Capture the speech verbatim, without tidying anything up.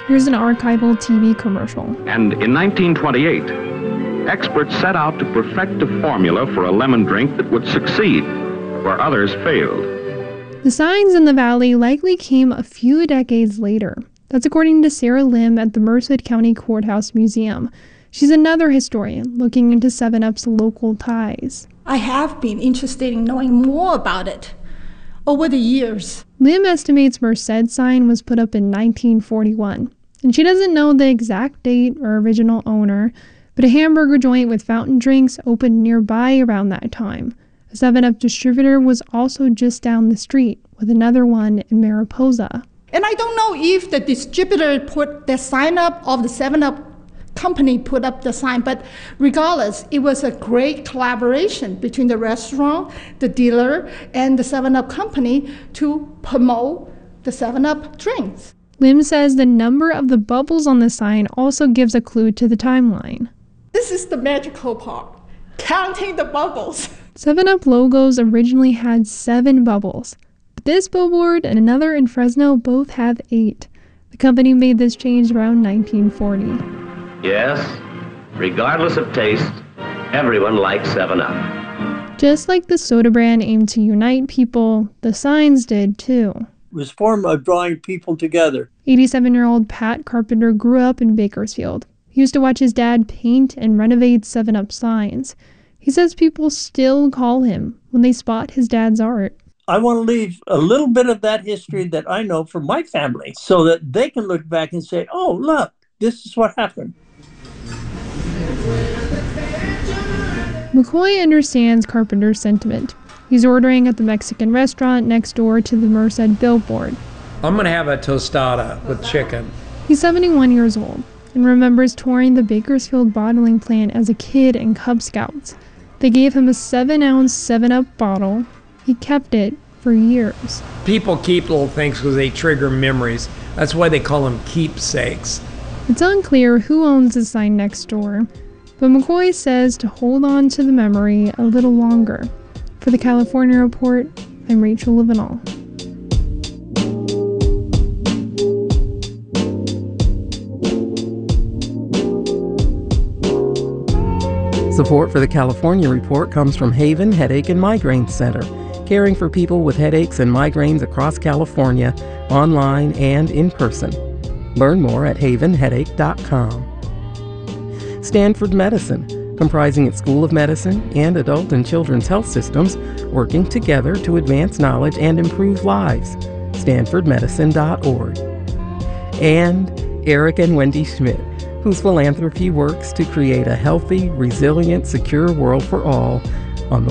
Here's an archival T V commercial. And in nineteen twenty-eight, experts set out to perfect a formula for a lemon drink that would succeed where others failed. The signs in the valley likely came a few decades later. That's according to Sarah Lim at the Merced County Courthouse Museum. She's another historian looking into seven up's local ties. I have been interested in knowing more about it over the years. Lim estimates Merced's sign was put up in nineteen forty-one, and she doesn't know the exact date or original owner, but a hamburger joint with fountain drinks opened nearby around that time. A seven up distributor was also just down the street, with another one in Mariposa. And I don't know if the distributor put the sign up or the seven up company put up the sign, but regardless, it was a great collaboration between the restaurant, the dealer, and the seven up company to promote the seven up drinks. Lim says the number of the bubbles on the sign also gives a clue to the timeline. This is the magical part, counting the bubbles. seven up logos originally had seven bubbles, but this billboard and another in Fresno both have eight. The company made this change around nineteen forty. Yes, regardless of taste, everyone likes seven up. Just like the soda brand aimed to unite people, the signs did too. It was a form of drawing people together. eighty-seven-year-old Pat Carpenter grew up in Bakersfield. He used to watch his dad paint and renovate seven up signs. He says people still call him when they spot his dad's art. I want to leave a little bit of that history that I know from my family so that they can look back and say, oh, look, this is what happened. McCoy understands Carpenter's sentiment. He's ordering at the Mexican restaurant next door to the Merced billboard. I'm going to have a tostada with chicken. He's seventy-one years old and remembers touring the Bakersfield bottling plant as a kid in Cub Scouts. They gave him a seven-ounce seven up bottle. He kept it for years. People keep little things because they trigger memories. That's why they call them keepsakes. It's unclear who owns the sign next door, but McCoy says to hold on to the memory a little longer. For the California Report, I'm Rachel Levinall. Support for the California Report comes from Haven Headache and Migraine Center, caring for people with headaches and migraines across California, online and in person. Learn more at haven headache dot com. Stanford Medicine, comprising its School of Medicine and adult and children's health systems, working together to advance knowledge and improve lives. stanford medicine dot org. And Eric and Wendy Schmidt, whose philanthropy works to create a healthy, resilient, secure world for all